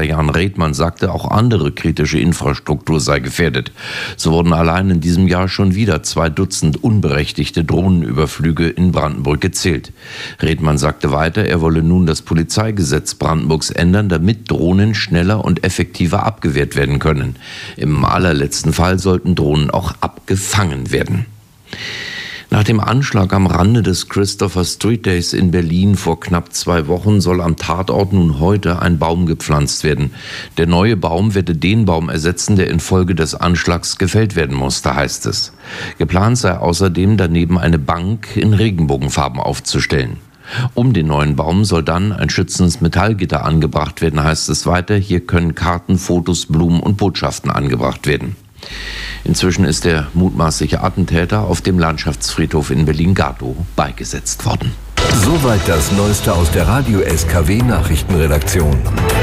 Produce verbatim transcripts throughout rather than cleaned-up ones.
Jan Redmann sagte, auch andere kritische Infrastruktur sei gefährdet. So wurden allein in diesem Jahr schon wieder zwei Dutzend unberechtigte Drohnenüberflüge in Brandenburg gezählt. Redmann sagte weiter, er wolle nun das Polizeigesetz Brandenburgs ändern, damit Drohnen schneller und effektiver abgewehrt werden können. Im allerletzten Fall sollten Drohnen auch abgefangen werden. Nach dem Anschlag am Rande des Christopher Street Days in Berlin vor knapp zwei Wochen soll am Tatort nun heute ein Baum gepflanzt werden. Der neue Baum werde den Baum ersetzen, der infolge des Anschlags gefällt werden musste, heißt es. Geplant sei außerdem, daneben eine Bank in Regenbogenfarben aufzustellen. Um den neuen Baum soll dann ein schützendes Metallgitter angebracht werden, heißt es weiter. Hier können Karten, Fotos, Blumen und Botschaften angebracht werden. Inzwischen ist der mutmaßliche Attentäter auf dem Landschaftsfriedhof in Berlin-Gatow beigesetzt worden. Soweit das Neueste aus der Radio-S K W-Nachrichtenredaktion.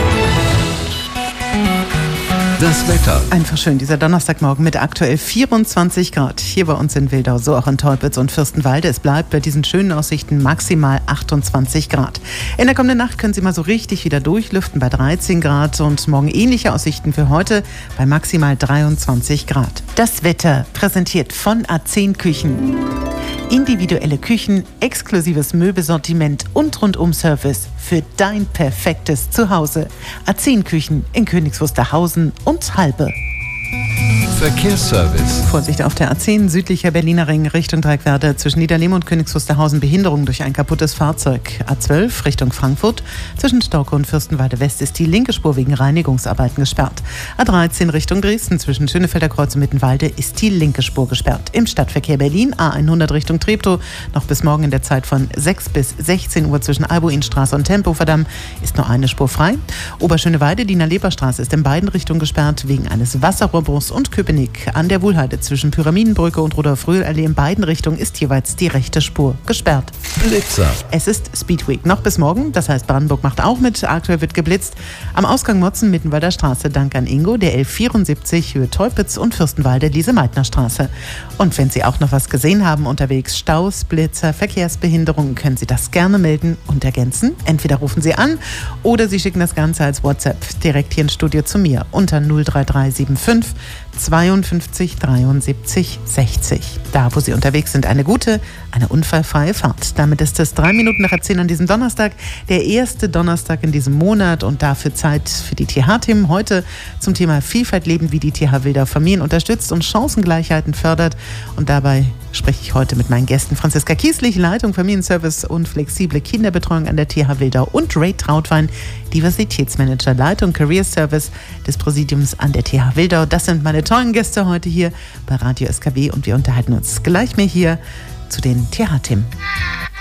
Das Wetter. Einfach schön, dieser Donnerstagmorgen mit aktuell vierundzwanzig Grad. Hier bei uns in Wildau, so auch in Teupitz und Fürstenwalde. Es bleibt bei diesen schönen Aussichten maximal achtundzwanzig Grad. In der kommenden Nacht können Sie mal so richtig wieder durchlüften bei dreizehn Grad und morgen ähnliche Aussichten für heute bei maximal dreiundzwanzig Grad. Das Wetter präsentiert von A zehn Küchen. Individuelle Küchen, exklusives Möbelsortiment und Rundum-Service für dein perfektes Zuhause. A zehn Küchen in Königs Wusterhausen und Halbe. Verkehrsservice. Vorsicht auf der A zehn, südlicher Berliner Ring Richtung Dreikwerde, zwischen Niederlehm und Königs Wusterhausen Behinderung durch ein kaputtes Fahrzeug. A zwölf Richtung Frankfurt, zwischen Stauke und Fürstenwalde West ist die linke Spur wegen Reinigungsarbeiten gesperrt. A dreizehn Richtung Dresden, zwischen Schönefelder Kreuz und Mittenwalde ist die linke Spur gesperrt. Im Stadtverkehr Berlin A hundert Richtung Treptow, noch bis morgen in der Zeit von sechs bis sechzehn Uhr zwischen Albuinstraße und Tempoverdamm ist nur eine Spur frei. Oberschöneweide, Diener-Leber-Straße ist in beiden Richtungen gesperrt wegen eines Wasserrohrbruchs und Köpenick an der Wuhlheide zwischen Pyramidenbrücke und Rudolf-Röhl-Allee in beiden Richtungen ist jeweils die rechte Spur gesperrt. Blitzer. Es ist Speedweek, noch bis morgen, das heißt Brandenburg macht auch mit, aktuell wird geblitzt. Am Ausgang Motzen, Mittenwalder Straße, dank an Ingo, der elf vierundsiebzig, Höhe Teupitz und Fürstenwalde, Lise-Meitner Straße. Und wenn Sie auch noch was gesehen haben unterwegs, Staus, Blitzer, Verkehrsbehinderungen, können Sie das gerne melden und ergänzen. Entweder rufen Sie an oder Sie schicken das Ganze als WhatsApp direkt hier ins Studio zu mir unter null drei drei sieben fünf zweiundfünfzig dreiundsiebzig sechzig. Da, wo Sie unterwegs sind, eine gute, eine unfallfreie Fahrt. Damit ist es drei Minuten nach zehn an diesem Donnerstag, der erste Donnerstag in diesem Monat und dafür Zeit für die T H-Themen. Heute zum Thema Vielfalt leben, wie die T H Wildau Familien unterstützt und Chancengleichheiten fördert. Und dabei spreche ich heute mit meinen Gästen Franziska Kieslich, Leitung Familienservice und flexible Kinderbetreuung an der T H Wildau und Ray Trautwein, Diversitätsmanager, Leitung Career Service des Präsidiums an der T H Wildau. Das sind meine tollen Gäste heute hier bei Radio S K W und wir unterhalten uns gleich mehr hier zu den T H-Themen.